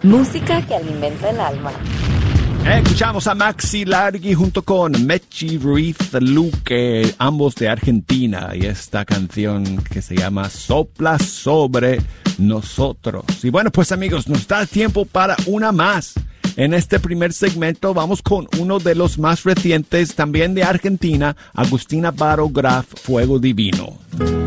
Música que alimenta el alma. Escuchamos a Maxi Largi junto con Mechi Ruiz Luque, ambos de Argentina, y esta canción que se llama Sopla sobre nosotros. Y bueno, pues amigos, nos da tiempo para una más. En este primer segmento vamos con uno de los más recientes, también de Argentina, Agustina Baró Graf, Fuego Divino.